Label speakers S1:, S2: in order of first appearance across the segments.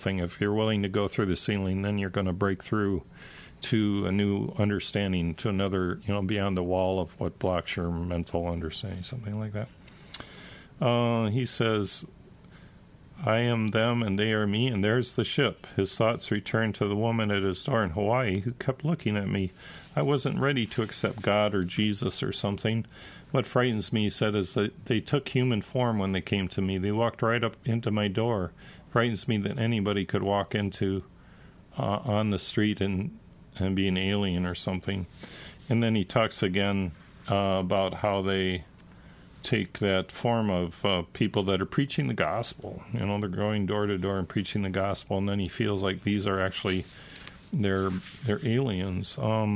S1: thing. If you're willing to go through the ceiling, then you're going to break through to a new understanding, to another, beyond the wall of what blocks your mental understanding, something like that. He says, I am them and they are me, and there's the ship. His thoughts returned to the woman at his door in Hawaii who kept looking at me. I wasn't ready to accept God or Jesus or something. What frightens me, he said, is that they took human form when they came to me. They walked right up into my door. Frightens me that anybody could walk into on the street and be an alien or something. And then he talks again about how they take that form of people that are preaching the gospel. They're going door to door and preaching the gospel, and then he feels like these are actually they're aliens.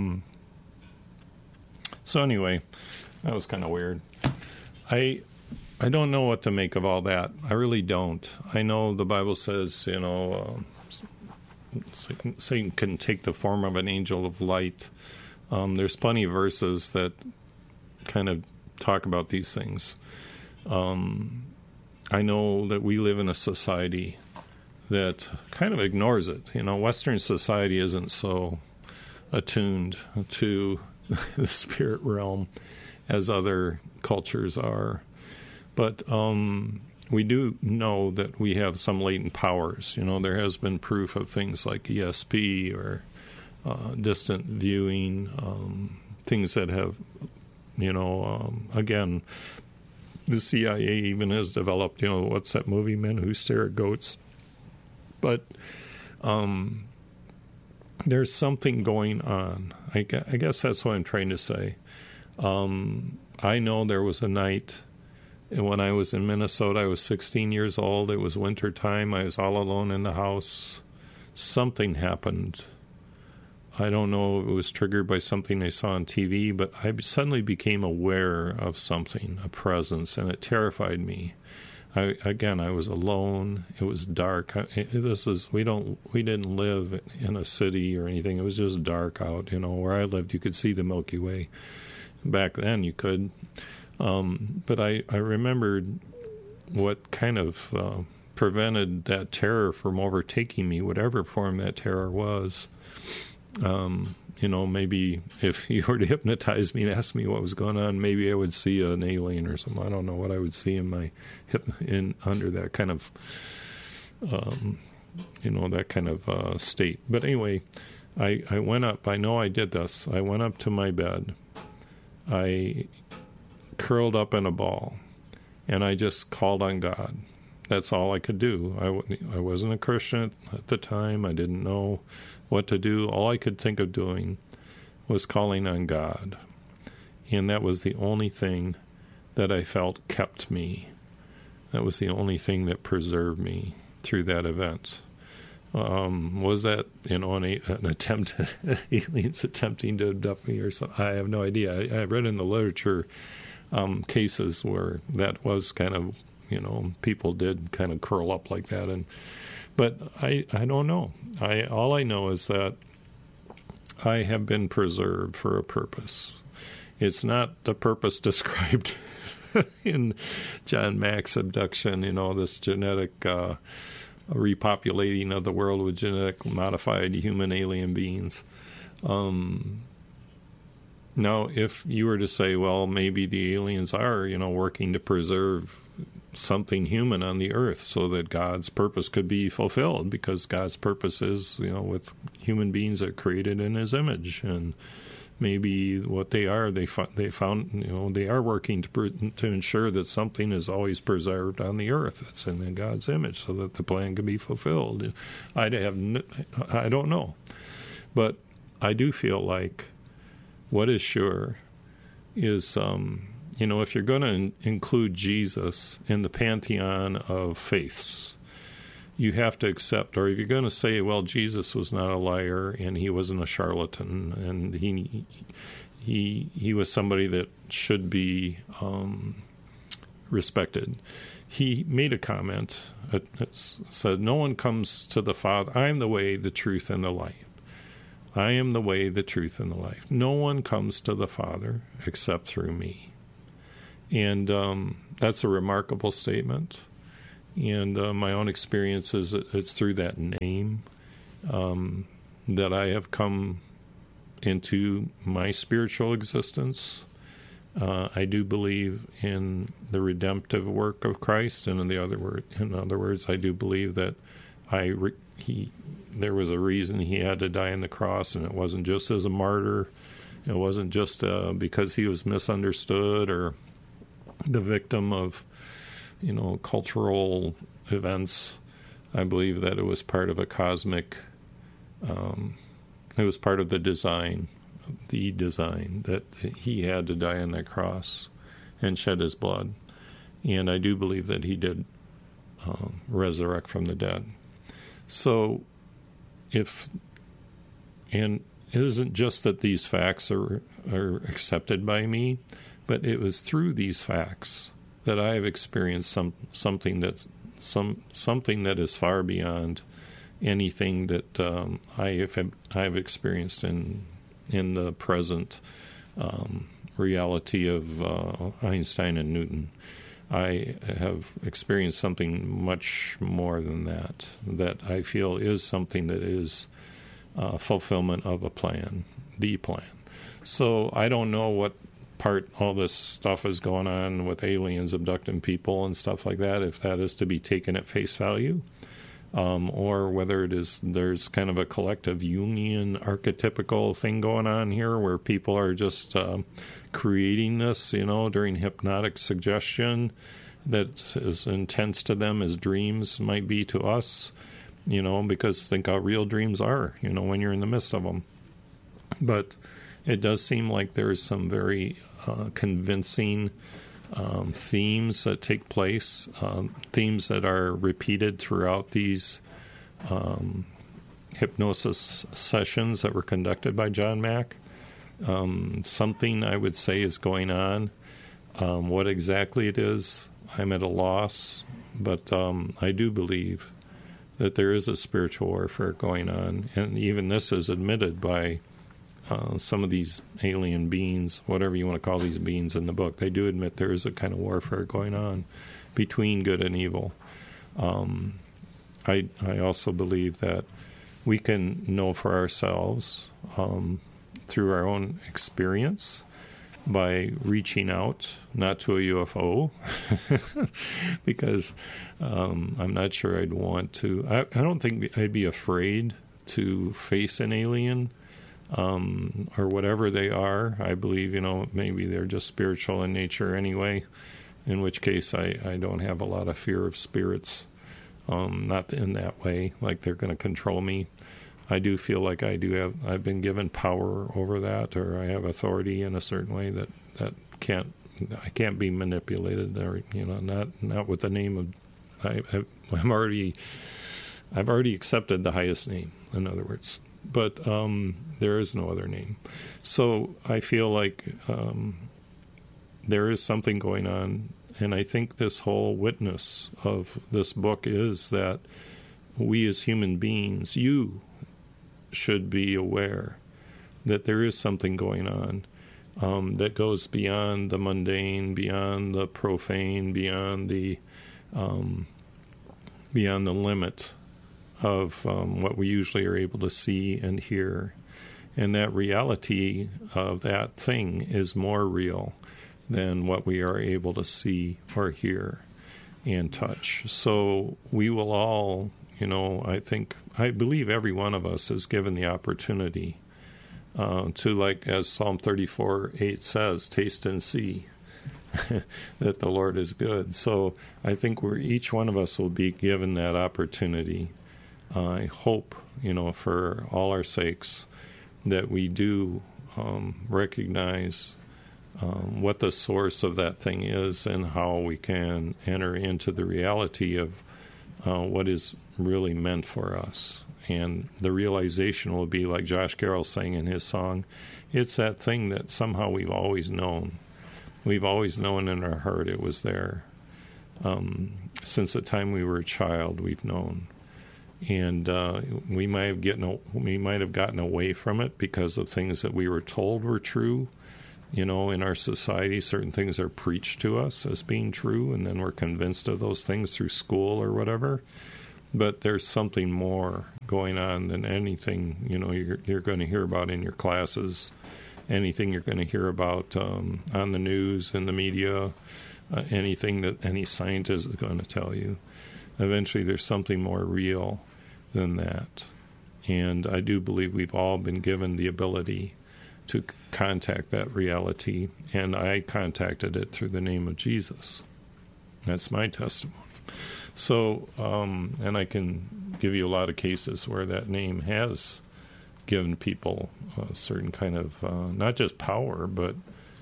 S1: So anyway, that was kind of weird. I don't know what to make of all that. I really don't. I know the Bible says, Satan can take the form of an angel of light. There's plenty of verses that kind of talk about these things. I know that we live in a society that kind of ignores it. Western society isn't so attuned to the spirit realm as other cultures are. But we do know that we have some latent powers. There has been proof of things like ESP or distant viewing, things that have, again, the CIA even has developed, what's that movie, Men Who Stare at Goats? But there's something going on. I guess that's what I'm trying to say. I know there was a night when I was in Minnesota. I was 16 years old. It was winter time. I was all alone in the house. Something happened. I don't know if it was triggered by something I saw on TV, but I suddenly became aware of something, a presence, and it terrified me. I was alone. It was dark. We didn't live in a city or anything. It was just dark out. Where I lived, you could see the Milky Way. Back then, you could. But I remembered what kind of prevented that terror from overtaking me, whatever form that terror was. Maybe if you were to hypnotize me and ask me what was going on, maybe I would see an alien or something. I don't know what I would see in my under that kind of, that kind of state. But anyway, I went up. I know I did this. I went up to my bed. I curled up in a ball, and I just called on God. That's all I could do. I wasn't a Christian at the time. I didn't know what to do. All I could think of doing was calling on God. And that was the only thing that I felt kept me. That was the only thing that preserved me through that event. Was that, an attempt, aliens attempting to abduct me or something? I have no idea. I read in the literature cases where that was kind of, people did kind of curl up like that. But I don't know. All I know is that I have been preserved for a purpose. It's not the purpose described in John Mack's abduction, this genetic repopulating of the world with genetic modified human alien beings. Now, if you were to say, well, maybe the aliens are, working to preserve something human on the earth so that God's purpose could be fulfilled, because God's purpose is, with human beings that are created in His image, and maybe what they are, they found, they are working to ensure that something is always preserved on the earth that's in God's image, so that the plan can be fulfilled. I don't know, but I do feel like what is sure is, if you're going to include Jesus in the pantheon of faiths, you have to accept, or if you're going to say, well, Jesus was not a liar and he wasn't a charlatan and he was somebody that should be respected. He made a comment that said, no one comes to the Father. I am the way, the truth, and the light. I am the way, the truth, and the life. No one comes to the Father except through me. And that's a remarkable statement. And my own experience is it's through that name that I have come into my spiritual existence. I do believe in the redemptive work of Christ, and in other words, I do believe that there was a reason he had to die on the cross, and it wasn't just as a martyr. It wasn't just because he was misunderstood or the victim of, cultural events. I believe that it was part of a cosmic. It was part of the design that he had to die on that cross and shed his blood. And I do believe that he did resurrect from the dead. So and it isn't just that these facts are accepted by me, but it was through these facts that I have experienced something that is far beyond anything that I have experienced in the present reality of Einstein and Newton. I have experienced something much more than that I feel is something that is fulfillment of a plan, the plan. So I don't know what part all this stuff is going on with aliens abducting people and stuff like that, if that is to be taken at face value, or whether there's kind of a collective Jungian archetypical thing going on here where people are just creating this, during hypnotic suggestion that's as intense to them as dreams might be to us, because think how real dreams are, when you're in the midst of them. But it does seem like there's some very convincing themes that take place, themes that are repeated throughout these hypnosis sessions that were conducted by John Mack. Something I would say is going on. What exactly it is, I'm at a loss, but I do believe that there is a spiritual warfare going on, and even this is admitted by some of these alien beings, whatever you want to call these beings in the book. They do admit there is a kind of warfare going on between good and evil. I also believe that we can know for ourselves through our own experience by reaching out, not to a UFO, because I'm not sure I'd want to. I don't think I'd be afraid to face an alien or whatever they are. I believe, maybe they're just spiritual in nature anyway, in which case I don't have a lot of fear of spirits, not in that way, like they're going to control me. I do feel like I've been given power over that, or I have authority in a certain way that I can't be manipulated, or not with the name of I've already accepted the highest name, in other words, but there is no other name. So I feel like there is something going on, and I think this whole witness of this book is that we as human beings, you should be aware that there is something going on that goes beyond the mundane, beyond the profane, beyond the limit of what we usually are able to see and hear. And that reality of that thing is more real than what we are able to see or hear and touch. So we will all, I believe every one of us is given the opportunity to, like as Psalm 34:8 says, taste and see that the Lord is good. So I think each one of us will be given that opportunity. I hope, for all our sakes, that we do recognize what the source of that thing is and how we can enter into the reality of what is really meant for us. And the realization will be, like Josh Carroll sang in his song, it's that thing that somehow we've always known. We've always known in our heart it was there. Since the time we were a child, we've known. And we might have gotten away from it because of things that we were told were true, In our society, certain things are preached to us as being true, and then we're convinced of those things through school or whatever. But there's something more going on than anything, you're going to hear about in your classes, anything you're going to hear about on the news, in the media, anything that any scientist is going to tell you. Eventually, there's something more real than that. And I do believe we've all been given the ability to contact that reality, and I contacted it through the name of Jesus. That's my testimony. So, and I can give you a lot of cases where that name has given people a certain kind of, not just power, but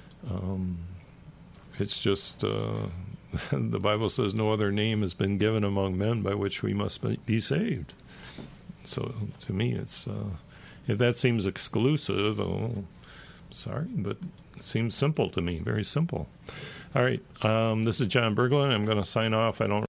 S1: it's just, the Bible says no other name has been given among men by which we must be saved. So to me, it's, if that seems exclusive, sorry, but it seems simple to me, very simple. All right, this is John Berglund. I'm going to sign off. I don't